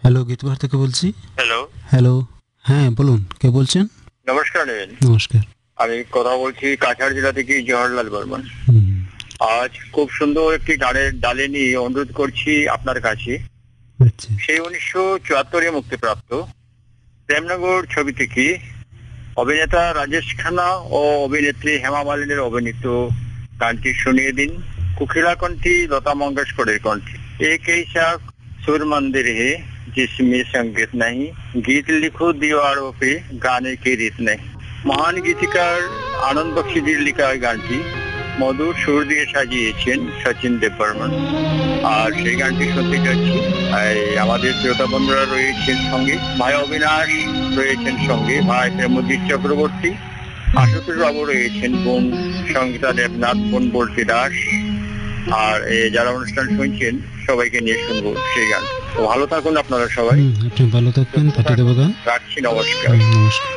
Hello, গীতবার থেকে বলছি। Hello, hello, হ্যাঁ বলুন, কে বলছেন? নমস্কার নেবেন। নমস্কার। আমি কথা বলছি কাছাড় জেলা থেকে জওহরলাল বর্মন। হুম, আজ খুব সুন্দর একটি গানের ডালে নিয়ে অনুরোধ করছি আপনার কাছে। আচ্ছা। সেই 1974-এ মুক্তিপ্রাপ্ত প্রেমনগর ছবি থেকে অভিনেতা রাজেশ খান্না ও অভিনেত্রী হেমা মালিনীর অভিনীত গানটি শুনিয়ে দিন। কুকিলা কণ্ঠী লতা মঙ্গেশকরের কণ্ঠে। एक ऐसा सुर मंदिर है जिसमें संगीत नहीं, गीत लिखो दीवारों पे गाने की रीत नहीं। মহান গীতিকার আনন্দ বক্সিজির লেখা এই গানটি মধুর সুর দিয়ে সাজিয়েছেন সচিন দেববর্মন। আর সেই গানটি শুনতে যাচ্ছি। আমাদের শ্রোতা বন্ধুরা রয়েছেন সঙ্গে, ভাই অবিনাশ রয়েছেন সঙ্গে, ভাই প্রেমজিৎ চক্রবর্তী, আশুতোষ বাবু রয়েছেন, বোন সঙ্গীতা দেবনাথ, বোন বলতি দাস। আর যারা অনুষ্ঠান শুনছেন সবাইকে নিয়ে শুনবো সেই গান। তো ভালো থাকুন আপনারা সবাই। আপনি ভালো থাকবেন, পাঠিয়ে দেবো গান। রাখছি, নমস্কার। নমস্কার।